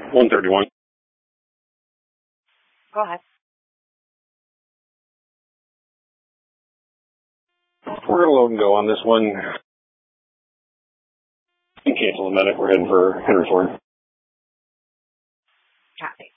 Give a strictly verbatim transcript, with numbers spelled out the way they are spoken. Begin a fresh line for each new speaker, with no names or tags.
one thirty-one.
Go ahead.
We're going to load and go on this one. Cancel the medic. We're heading for Henry Ford.
Copy.